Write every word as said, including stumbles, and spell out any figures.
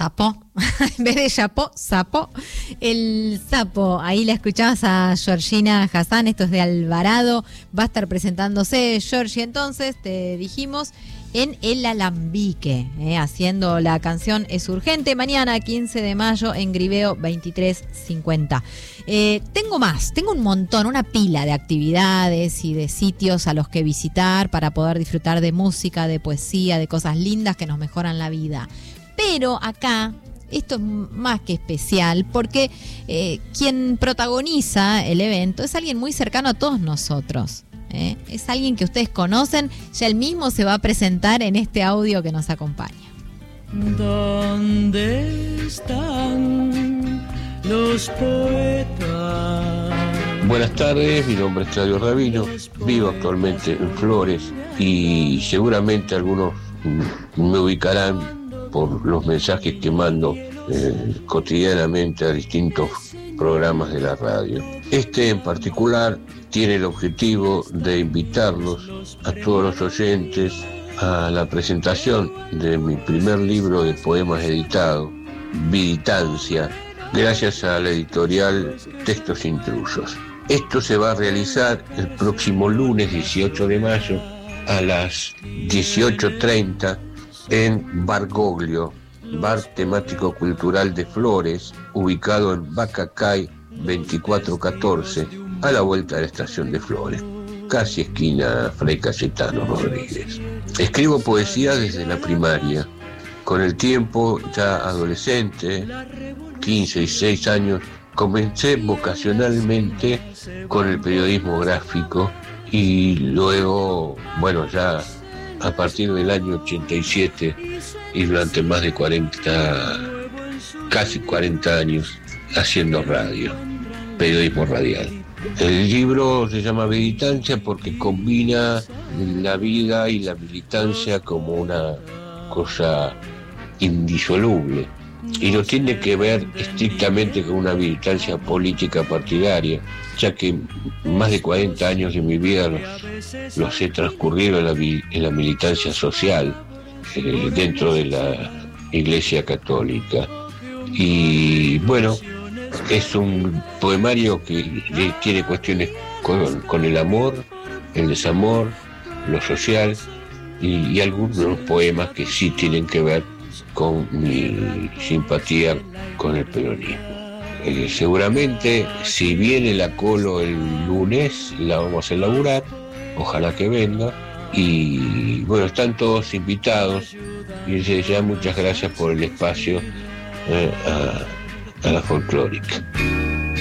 sapo. En vez de chapó, sapo. El sapo, ahí la escuchabas a Georgina Hassan, esto es de Alvarado. Va a estar presentándose Georgie, entonces, te dijimos, en El Alambique, eh, haciendo la canción Es Urgente, mañana quince de mayo en Griveo veintitrés cincuenta. Eh, tengo más, tengo un montón, una pila de actividades y de sitios a los que visitar para poder disfrutar de música, de poesía, de cosas lindas que nos mejoran la vida. Pero acá, esto es más que especial, porque eh, quien protagoniza el evento es alguien muy cercano a todos nosotros. ¿eh? Es alguien que ustedes conocen, ya él mismo se va a presentar en este audio que nos acompaña. ¿Dónde están los poetas? Buenas tardes, mi nombre es Claudio Rabino, vivo actualmente en Flores y seguramente algunos me ubicarán por los mensajes que mando eh, cotidianamente a distintos programas de la radio. Este en particular tiene el objetivo de invitarlos a todos los oyentes a la presentación de mi primer libro de poemas editado, Viditancia, gracias a la editorial Textos Intrusos. Esto se va a realizar el próximo lunes dieciocho de mayo a las dieciocho treinta en Bargoglio, bar temático cultural de Flores, ubicado en Bacacay veinticuatro catorce, a la vuelta de la estación de Flores, casi esquina Fray Cayetano Rodríguez. Escribo poesía desde la primaria. Con el tiempo, ya adolescente, quince y dieciséis años, comencé vocacionalmente con el periodismo gráfico y luego, bueno, ya a partir del año ochenta y siete y durante más de cuarenta, casi cuarenta años haciendo radio, periodismo radial. El libro se llama Viditancia porque combina la vida y la militancia como una cosa indisoluble y no tiene que ver estrictamente con una militancia política partidaria, ya que más de cuarenta años de mi vida los, los he transcurrido en la, en la militancia social eh, dentro de la Iglesia Católica. Y bueno, es un poemario que tiene cuestiones con, con el amor, el desamor, lo social y, y algunos poemas que sí tienen que ver con mi simpatía con el peronismo. Eh, seguramente si viene la Colo el lunes la vamos a elaborar, ojalá que venga y bueno, están todos invitados y desde ya muchas gracias por el espacio eh, a, a la folclórica.